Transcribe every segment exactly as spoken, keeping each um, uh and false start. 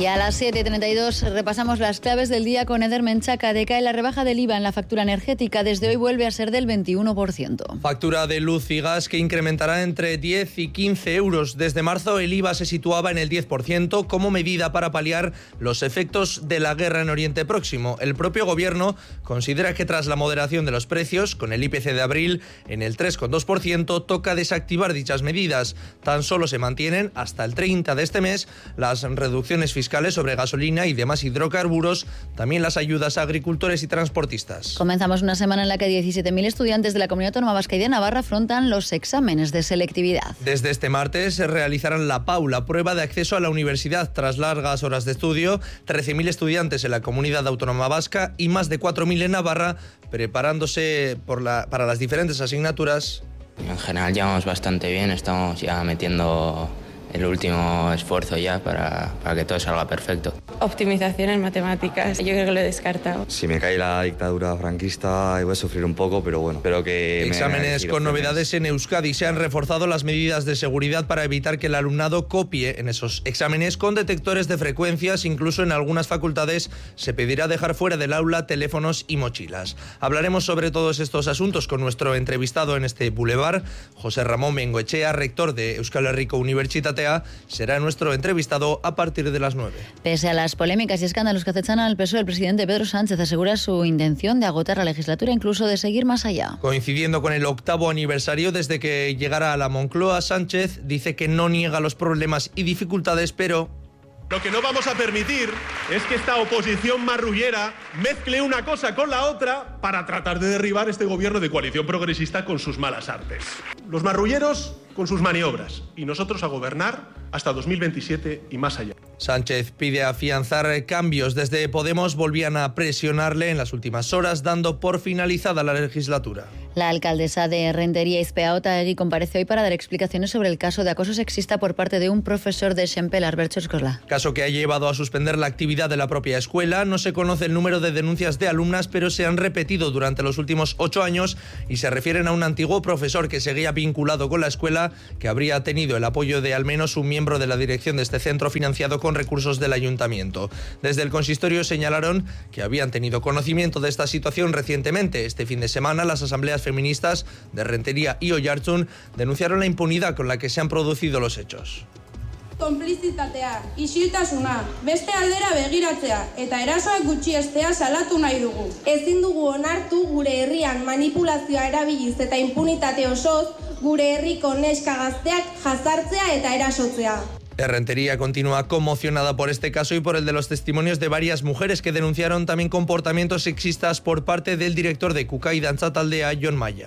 Y a las siete y treinta y dos repasamos las claves del día con Eder Menchaca. Decae la rebaja del I V A en la factura energética. Desde hoy vuelve a ser del veintiuno por ciento. Factura de luz y gas que incrementará entre diez y quince euros. Desde marzo el I V A se situaba en el diez por ciento como medida para paliar los efectos de la guerra en Oriente Próximo. El propio gobierno considera que tras la moderación de los precios, con el I P C de abril en el tres coma dos por ciento, toca desactivar dichas medidas. Tan solo se mantienen hasta el treinta de este mes las reducciones fiscales sobre gasolina y demás hidrocarburos, también las ayudas a agricultores y transportistas. Comenzamos una semana en la que diecisiete mil estudiantes de la Comunidad Autónoma Vasca y de Navarra afrontan los exámenes de selectividad. Desde este martes se realizarán la P A U, la prueba de acceso a la universidad, tras largas horas de estudio. trece mil estudiantes en la Comunidad Autónoma Vasca y más de cuatro mil en Navarra, preparándose por la, para las diferentes asignaturas. En general llevamos bastante bien, estamos ya metiendo el último esfuerzo ya para, para que todo salga perfecto. Optimización en matemáticas, yo creo que lo he descartado. Si me cae la dictadura franquista voy a sufrir un poco, pero bueno, espero que... Exámenes con novedades en Euskadi. Se han reforzado las medidas de seguridad para evitar que el alumnado copie en esos exámenes con detectores de frecuencias. Incluso en algunas facultades se pedirá dejar fuera del aula teléfonos y mochilas. Hablaremos sobre todos estos asuntos con nuestro entrevistado en este Boulevard, José Ramón Bengoechea, rector de Euskal Herriko Unibertsitatea. Será nuestro entrevistado a partir de las nueve. Pese a las polémicas y escándalos que acechan al P S O E, el presidente Pedro Sánchez asegura su intención de agotar la legislatura, incluso de seguir más allá. Coincidiendo con el octavo aniversario desde que llegara a la Moncloa, Sánchez dice que no niega los problemas y dificultades, pero... Lo que no vamos a permitir es que esta oposición marrullera mezcle una cosa con la otra para tratar de derribar este gobierno de coalición progresista con sus malas artes. Los marrulleros con sus maniobras y nosotros a gobernar hasta dos mil veintisiete y más allá. Sánchez pide afianzar cambios. Desde Podemos volvían a presionarle en las últimas horas, dando por finalizada la legislatura. La alcaldesa de Rentería, Izpea Otaegi, comparece hoy para dar explicaciones sobre el caso de acoso sexista por parte de un profesor de Xempel, Alberto Escola. Caso que ha llevado a suspender la actividad de la propia escuela. No se conoce el número de denuncias de alumnas, pero se han repetido durante los últimos ocho años y se refieren a un antiguo profesor que seguía vinculado con la escuela, que habría tenido el apoyo de al menos un miembro de la dirección de este centro financiado con recursos del ayuntamiento. Desde el consistorio señalaron que habían tenido conocimiento de esta situación recientemente. Este fin de semana las asambleas feministas de Rentería y Oiartzun denunciaron la impunidad con la que se han producido los hechos. Konplizitatea, isiltasuna, beste aldera begiratzea eta erasoak gutxiestea salatu nahi dugu. Ezin dugu onartu gure herrian manipulazioa erabiliz eta impunitate osoz gure herriko neska gazteak jazartzea eta erasotzea. Rentería continúa conmocionada por este caso y por el de los testimonios de varias mujeres que denunciaron también comportamientos sexistas por parte del director de Kukai Dantza Taldea, Jon Maya.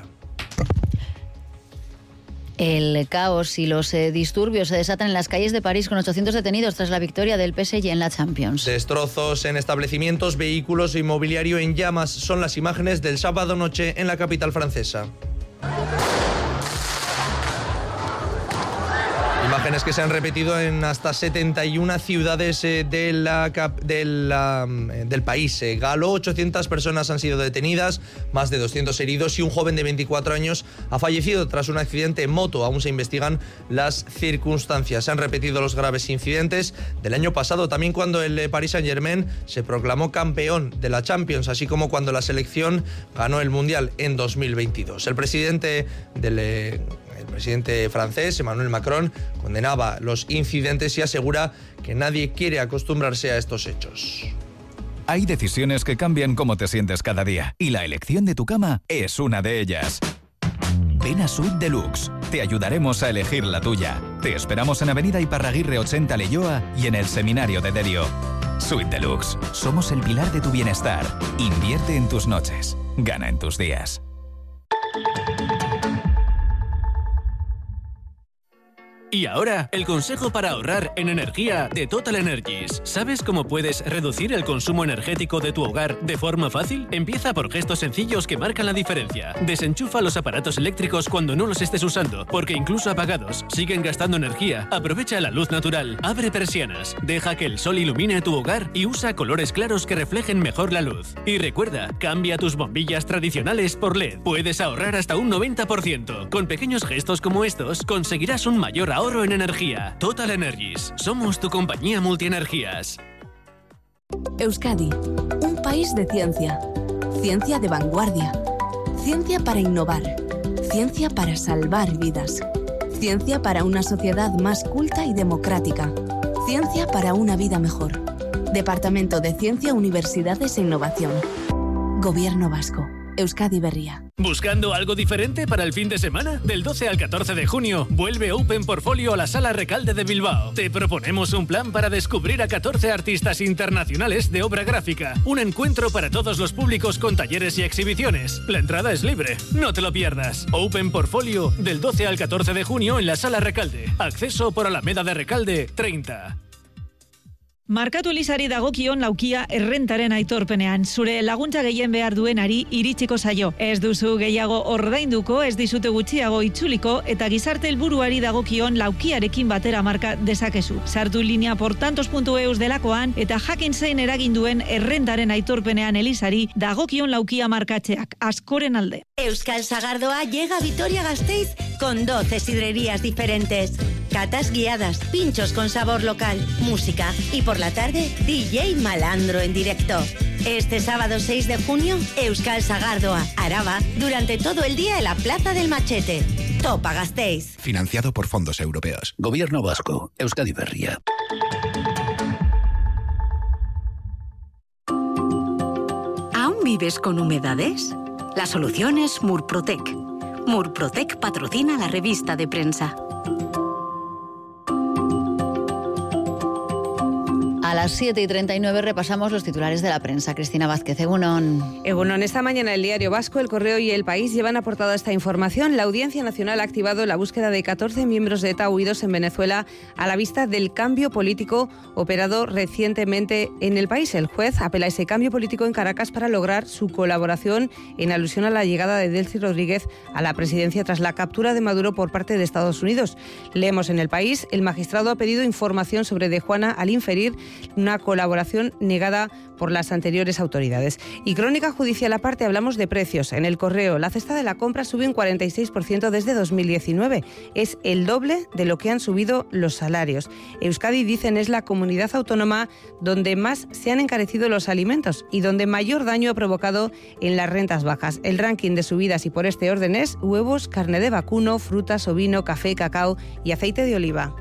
El caos y los eh, disturbios se desatan en las calles de París con ochocientos detenidos tras la victoria del P S G en la Champions. Destrozos en establecimientos, vehículos e inmobiliario en llamas son las imágenes del sábado noche en la capital francesa. Imágenes que se han repetido en hasta setenta y una ciudades de la, de la, del país galo. ochocientas personas han sido detenidas, más de doscientos heridos y un joven de veinticuatro años ha fallecido tras un accidente en moto. Aún se investigan las circunstancias. Se han repetido los graves incidentes del año pasado, también cuando el Paris Saint-Germain se proclamó campeón de la Champions, así como cuando la selección ganó el Mundial en dos mil veintidós. El presidente del... El presidente francés, Emmanuel Macron, condenaba los incidentes y asegura que nadie quiere acostumbrarse a estos hechos. Hay decisiones que cambian cómo te sientes cada día y la elección de tu cama es una de ellas. Ven a Suite Deluxe. Te ayudaremos a elegir la tuya. Te esperamos en Avenida Iparraguirre ochenta Leioa y en el Seminario de Derio. Suite Deluxe. Somos el pilar de tu bienestar. Invierte en tus noches. Gana en tus días. Y ahora, el consejo para ahorrar en energía de Total Energies. ¿Sabes cómo puedes reducir el consumo energético de tu hogar de forma fácil? Empieza por gestos sencillos que marcan la diferencia. Desenchufa los aparatos eléctricos cuando no los estés usando, porque incluso apagados siguen gastando energía. Aprovecha la luz natural, abre persianas, deja que el sol ilumine tu hogar y usa colores claros que reflejen mejor la luz. Y recuerda, cambia tus bombillas tradicionales por L E D. Puedes ahorrar hasta un noventa por ciento. Con pequeños gestos como estos, conseguirás un mayor ahorro ahorro en energía. Total Energies. Somos tu compañía multienergías. Euskadi, un país de ciencia. Ciencia de vanguardia. Ciencia para innovar. Ciencia para salvar vidas. Ciencia para una sociedad más culta y democrática. Ciencia para una vida mejor. Departamento de Ciencia, Universidades e Innovación. Gobierno Vasco. Euskadi Berria. ¿Buscando algo diferente para el fin de semana? Del doce al catorce de junio, vuelve Open Portfolio a la Sala Recalde de Bilbao. Te proponemos un plan para descubrir a catorce artistas internacionales de obra gráfica. Un encuentro para todos los públicos con talleres y exhibiciones. La entrada es libre. No te lo pierdas. Open Portfolio, del doce al catorce de junio en la Sala Recalde. Acceso por Alameda de Recalde, treinta. Markatu Elizari dagokion laukia errentaren aitorpenean. Zure laguntza gehien behar duenari iritsiko zaio. Ez duzu gehiago ordainduko, ez dizute gutxiago itzuliko, eta gizarte helburuari dagokion laukiarekin batera marka dezakezu. Sartu linea portantos puntu eus delakoan, eta jakin zein eragin duen errentaren aitorpenean Elizari dagokion laukia markatzeak. Askoren alde. Euskal Sagardoa llega a Vitoria-Gasteiz con doce sidrerías diferentes. Catas guiadas, pinchos con sabor local, música y por la tarde D J Malandro en directo. Este sábado seis de junio, Euskal Sagardoa, Araba, durante todo el día en la Plaza del Machete. Topa Gasteiz. Financiado por fondos europeos. Gobierno Vasco, Euskadi Berria. ¿Aún vives con humedades? La solución es Murprotec. Murprotec patrocina la revista de prensa. A las siete y treinta y nueve repasamos los titulares de la prensa. Cristina Vázquez, Egunon. Egunon, esta mañana el Diario Vasco, El Correo y El País llevan aportada esta información. La Audiencia Nacional ha activado la búsqueda de catorce miembros de ETA huidos en Venezuela a la vista del cambio político operado recientemente en el país. El juez apela a ese cambio político en Caracas para lograr su colaboración en alusión a la llegada de Delcy Rodríguez a la presidencia tras la captura de Maduro por parte de Estados Unidos. Leemos en El País, el magistrado ha pedido información sobre De Juana al inferir una colaboración negada por las anteriores autoridades. Y crónica judicial aparte, hablamos de precios. En El Correo, la cesta de la compra sube un cuarenta y seis por ciento desde dos mil diecinueve. Es el doble de lo que han subido los salarios. Euskadi, dicen, es la comunidad autónoma donde más se han encarecido los alimentos y donde mayor daño ha provocado en las rentas bajas. El ranking de subidas y por este orden es huevos, carne de vacuno, frutas, ovino, café, cacao y aceite de oliva.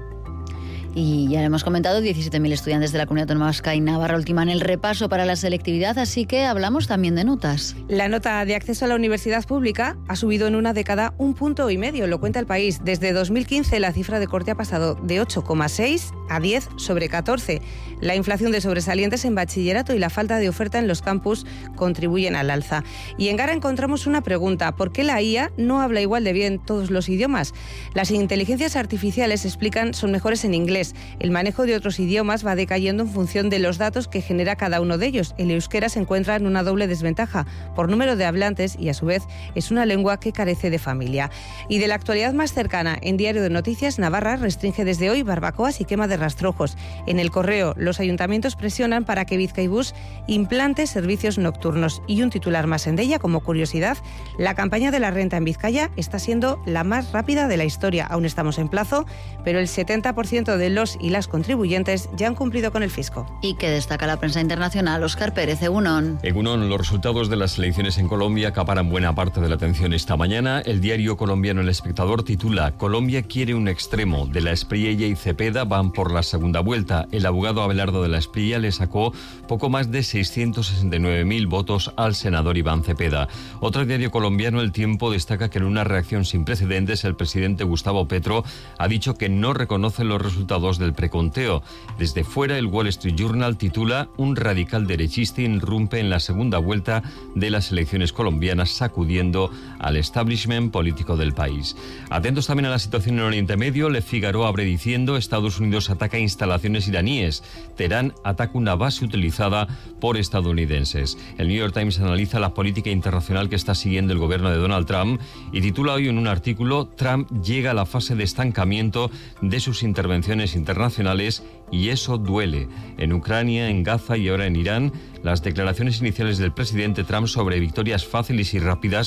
Y ya lo hemos comentado, diecisiete mil estudiantes de la Comunidad Autónoma Vasca y Navarra ultiman el repaso para la selectividad, así que hablamos también de notas. La nota de acceso a la universidad pública ha subido en una década un punto y medio, lo cuenta El País. Desde dos mil quince la cifra de corte ha pasado de ocho coma seis a diez sobre catorce. La inflación de sobresalientes en bachillerato y la falta de oferta en los campus contribuyen al alza. Y en Gara encontramos una pregunta: ¿por qué la I A no habla igual de bien todos los idiomas? Las inteligencias artificiales, explican, son mejores en inglés. El manejo de otros idiomas va decayendo en función de los datos que genera cada uno de ellos. El euskera se encuentra en una doble desventaja por número de hablantes y, a su vez, es una lengua que carece de familia. Y de la actualidad más cercana, en Diario de Noticias, Navarra restringe desde hoy barbacoas y quema de rastrojos. En El Correo, los ayuntamientos presionan para que Bizkaibus implante servicios nocturnos. Y un titular más en Deia, como curiosidad: la campaña de la renta en Vizcaya está siendo la más rápida de la historia. Aún estamos en plazo, pero el setenta por ciento de los y las contribuyentes ya han cumplido con el fisco. ¿Y qué destaca la prensa internacional? Óscar Pérez, Egunon. Egunon, los resultados de las elecciones en Colombia acaparan buena parte de la atención esta mañana. El diario colombiano El Espectador titula: Colombia quiere un extremo. De la Espriella y Cepeda van por la segunda vuelta. El abogado Abelardo de la Espriella le sacó poco más de seiscientos sesenta y nueve mil votos al senador Iván Cepeda. Otro diario colombiano, El Tiempo, destaca que en una reacción sin precedentes el presidente Gustavo Petro ha dicho que no reconoce los resultados del preconteo. Desde fuera, el Wall Street Journal titula: un radical derechista irrumpe en la segunda vuelta de las elecciones colombianas, sacudiendo al establishment político del país. Atentos también a la situación en Oriente Medio. Le Figaro abre diciendo: Estados Unidos ataca instalaciones iraníes. Teherán ataca una base utilizada por estadounidenses. El New York Times analiza la política internacional que está siguiendo el gobierno de Donald Trump y titula hoy en un artículo: Trump llega a la fase de estancamiento de sus intervenciones internacionales y eso duele. En Ucrania, en Gaza y ahora en Irán, las declaraciones iniciales del presidente Trump sobre victorias fáciles y rápidas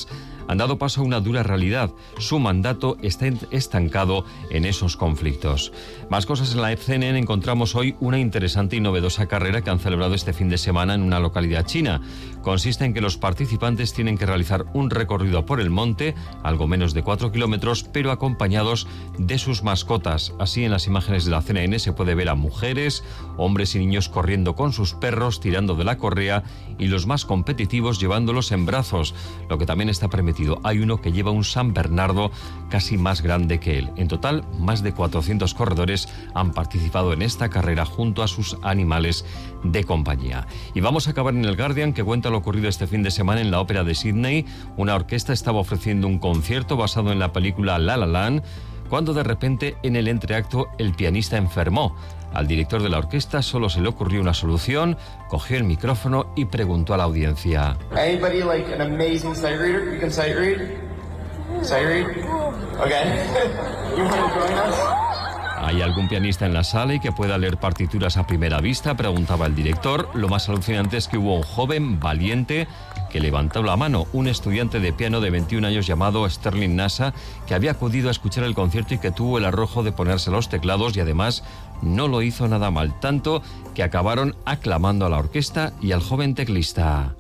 han dado paso a una dura realidad. Su mandato está estancado en esos conflictos. Más cosas en la C N N. Encontramos hoy una interesante y novedosa carrera que han celebrado este fin de semana en una localidad china. Consiste en que los participantes tienen que realizar un recorrido por el monte, algo menos de cuatro kilómetros, pero acompañados de sus mascotas. Así, en las imágenes de la C N N se puede ver a mujeres, hombres y niños corriendo con sus perros, tirando de la correa, y los más competitivos llevándolos en brazos, lo que también está permitido. Hay uno que lleva un San Bernardo casi más grande que él. En total, más de cuatrocientos corredores han participado en esta carrera junto a sus animales de compañía. Y vamos a acabar en el Guardian, que cuenta lo ocurrido este fin de semana en la Ópera de Sydney. Una orquesta estaba ofreciendo un concierto basado en la película La La Land, cuando de repente en el entreacto el pianista enfermó. Al director de la orquesta solo se le ocurrió una solución, cogió el micrófono y preguntó a la audiencia. Anybody like an amazing sight reader? You can sight read? Sight read? Okay. You want to join us? ¿Hay algún pianista en la sala y que pueda leer partituras a primera vista?, preguntaba el director. Lo más alucinante es que hubo un joven valiente que levantó la mano, un estudiante de piano de veintiún años llamado Sterling Nasa, que había acudido a escuchar el concierto y que tuvo el arrojo de ponerse los teclados, y además no lo hizo nada mal, tanto que acabaron aclamando a la orquesta y al joven teclista.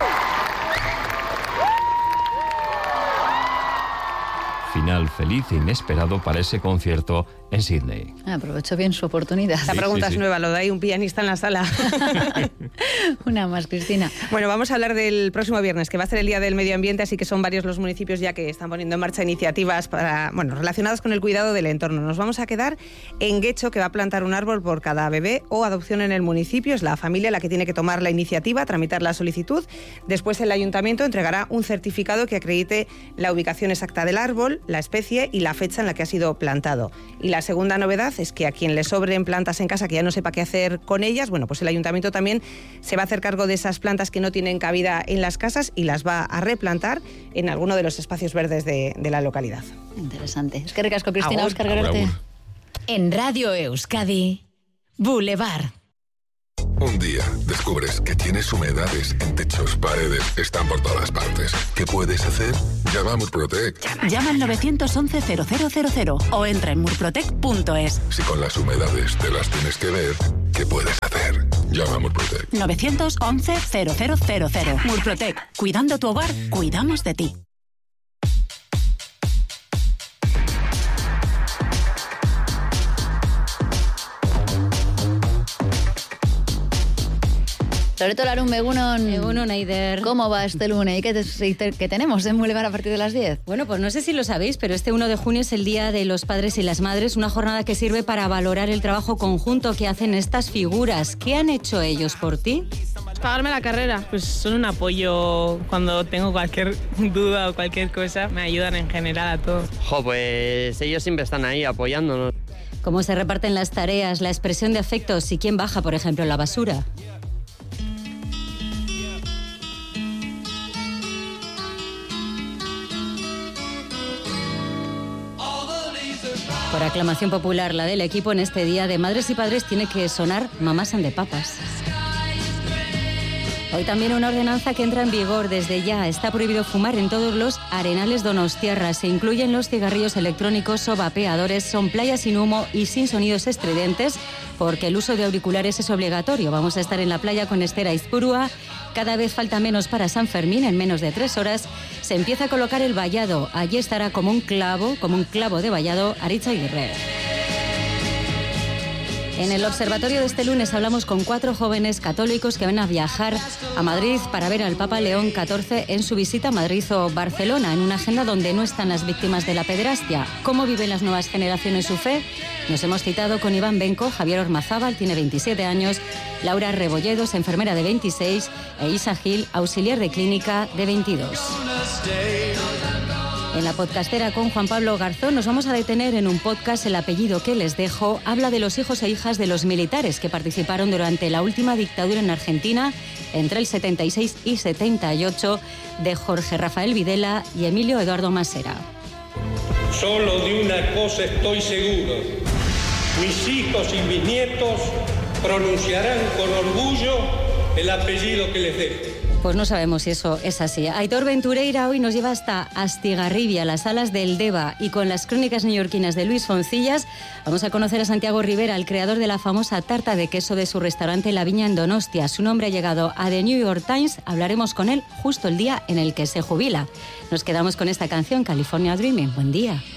Final feliz e inesperado para ese concierto en Sydney. Aprovechó bien su oportunidad. La Sí, pregunta sí, es sí. nueva, lo de hay un pianista en la sala. Una más, Cristina. Bueno, vamos a hablar del próximo viernes, que va a ser el Día del Medio Ambiente, así que son varios los municipios ya que están poniendo en marcha iniciativas para, bueno, relacionadas con el cuidado del entorno. Nos vamos a quedar en Guecho, que va a plantar un árbol por cada bebé o adopción en el municipio. Es la familia la que tiene que tomar la iniciativa, tramitar la solicitud. Después el ayuntamiento entregará un certificado que acredite la ubicación exacta del árbol, la especie y la fecha en la que ha sido plantado. Y la segunda novedad es que a quien le sobren plantas en casa que ya no sepa qué hacer con ellas, bueno, pues el ayuntamiento también se va a hacer cargo de esas plantas que no tienen cabida en las casas y las va a replantar en alguno de los espacios verdes de, de la localidad. Interesante. Es que ricasco, Cristina. Agur. Óscar Agur, Gararte. agur. En Radio Euskadi, Boulevard. Un día descubres que tienes humedades en techos, paredes, están por todas partes. ¿Qué puedes hacer? Llama a Murprotec. Llama al nueve once cero cero cero cero o entra en murprotec punto es. Si con las humedades te las tienes que ver, ¿qué puedes hacer? Llama a Murprotec. nueve once cero cero cero cero. Murprotec. Cuidando tu hogar, cuidamos de ti. Loreto Larun, Egunon. Egunon, Aider. ¿Cómo va este lunes? ¿Y qué, te, qué tenemos en Boulevard a partir de las diez? Bueno, pues no sé si lo sabéis, pero este uno de junio es el Día de los Padres y las Madres, una jornada que sirve para valorar el trabajo conjunto que hacen estas figuras. ¿Qué han hecho ellos por ti? Pagarme la carrera, pues son un apoyo cuando tengo cualquier duda o cualquier cosa, me ayudan en general a todo. Jo, pues ellos siempre están ahí apoyándonos. ¿Cómo se reparten las tareas, la expresión de afectos y quién baja, por ejemplo, la basura? Por aclamación popular, la del equipo en este Día de Madres y Padres tiene que sonar Mamás and the Papas. Hoy también una ordenanza que entra en vigor desde ya. Está prohibido fumar en todos los arenales donostiarras. Se incluyen los cigarrillos electrónicos o vapeadores, son playas sin humo y sin sonidos estridentes, porque el uso de auriculares es obligatorio. Vamos a estar en la playa con Esther Aizpurua. Cada vez falta menos para San Fermín. En menos de tres horas se empieza a colocar el vallado. Allí estará como un clavo, como un clavo de vallado, Aritz Aguirre. En el observatorio de este lunes hablamos con cuatro jóvenes católicos que van a viajar a Madrid para ver al Papa León catorce en su visita a Madrid o Barcelona, en una agenda donde no están las víctimas de la pederastia. ¿Cómo viven las nuevas generaciones su fe? Nos hemos citado con Iván Benco, Javier Ormazábal, tiene veintisiete años, Laura Rebolledos, enfermera de veintiséis, e Isa Gil, auxiliar de clínica de veintidós. En la podcastera con Juan Pablo Garzón nos vamos a detener en un podcast. El apellido que les dejo habla de los hijos e hijas de los militares que participaron durante la última dictadura en Argentina entre el setenta y seis y setenta y ocho, de Jorge Rafael Videla y Emilio Eduardo Masera. Solo de una cosa estoy seguro: mis hijos y mis nietos pronunciarán con orgullo el apellido que les dejo. Pues no sabemos si eso es así. Aitor Ventureira hoy nos lleva hasta Astigarribia, las salas del Deva, y con las crónicas neoyorquinas de Luis Foncillas vamos a conocer a Santiago Rivera, el creador de la famosa tarta de queso de su restaurante La Viña en Donostia. Su nombre ha llegado a The New York Times. Hablaremos con él justo el día en el que se jubila. Nos quedamos con esta canción, California Dreaming. Buen día.